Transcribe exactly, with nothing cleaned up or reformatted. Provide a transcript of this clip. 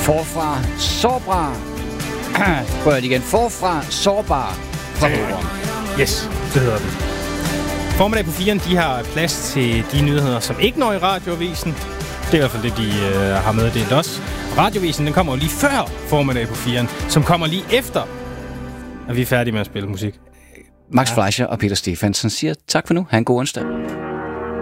Forfra sårbar. Prøv det igen. Forfra sårbar forbrugere. Yes, det hedder den. Formiddag på firen, de har plads til de nyheder, som ikke når i radioavisen. Det er i hvert fald det, de øh, har meddelt os. Radioavisen, den kommer jo lige før formiddag på firen, som kommer lige efter, at vi er færdige med at spille musik. Max Fleischer og Peter Stefansen siger tak for nu. Ha' en god onsdag.